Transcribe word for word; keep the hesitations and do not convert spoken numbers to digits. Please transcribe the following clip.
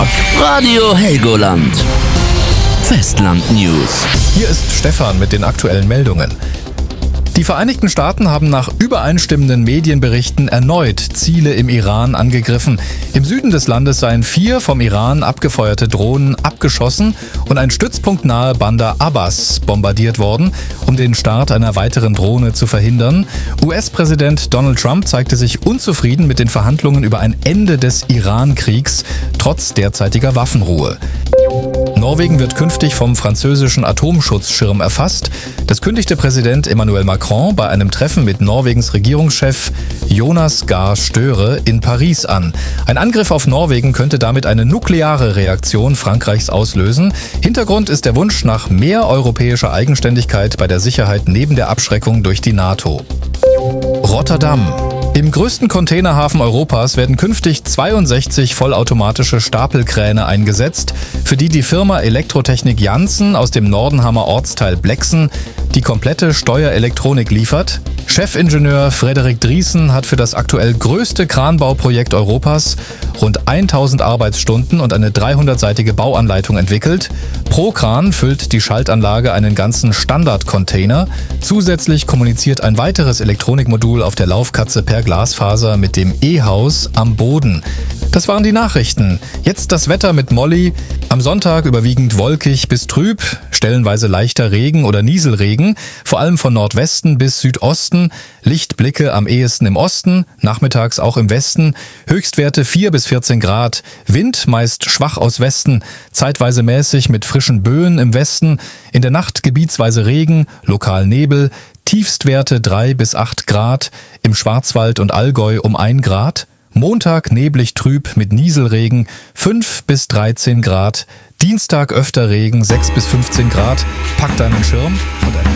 Radio Helgoland. Festland News. Hier ist Stefan mit den aktuellen Meldungen. Die Vereinigten Staaten haben nach übereinstimmenden Medienberichten erneut Ziele im Iran angegriffen. Im Süden des Landes seien vier vom Iran abgefeuerte Drohnen abgeschossen und ein Stützpunkt nahe Bandar Abbas bombardiert worden, um den Start einer weiteren Drohne zu verhindern. U S-Präsident Donald Trump zeigte sich unzufrieden mit den Verhandlungen über ein Ende des Iran-Kriegs, trotz derzeitiger Waffenruhe. Norwegen wird künftig vom französischen Atomschutzschirm erfasst. Das kündigte Präsident Emmanuel Macron bei einem Treffen mit Norwegens Regierungschef Jonas Gahr Støre in Paris an. Ein Angriff auf Norwegen könnte damit eine nukleare Reaktion Frankreichs auslösen. Hintergrund ist der Wunsch nach mehr europäischer Eigenständigkeit bei der Sicherheit neben der Abschreckung durch die NATO. Rotterdam. Im größten Containerhafen Europas werden künftig zweiundsechzig vollautomatische Stapelkräne eingesetzt, für die die Firma Elektrotechnik Janssen aus dem Nordenhammer Ortsteil Blexen die komplette Steuerelektronik liefert. Chefingenieur Frederik Driessen hat für das aktuell größte Kranbauprojekt Europas rund tausend Arbeitsstunden und eine dreihundertseitige Bauanleitung entwickelt. Pro Kran füllt die Schaltanlage einen ganzen Standard-Container. Zusätzlich kommuniziert ein weiteres Elektronikmodul auf der Laufkatze per Glasfaser mit dem E-Haus am Boden. Das waren die Nachrichten. Jetzt das Wetter mit Molly. Am Sonntag überwiegend wolkig bis trüb, stellenweise leichter Regen oder Nieselregen, vor allem von Nordwesten bis Südosten. Lichtblicke am ehesten im Osten, nachmittags auch im Westen. Höchstwerte vier bis vierzehn Grad. Wind meist schwach aus Westen, zeitweise mäßig mit frischen Böen im Westen. In der Nacht gebietsweise Regen, lokal Nebel. Tiefstwerte drei bis acht Grad. Im Schwarzwald und Allgäu um ein Grad. Montag neblig trüb mit Nieselregen, fünf bis dreizehn Grad. Dienstag öfter Regen, sechs bis fünfzehn Grad. Pack deinen Schirm und ein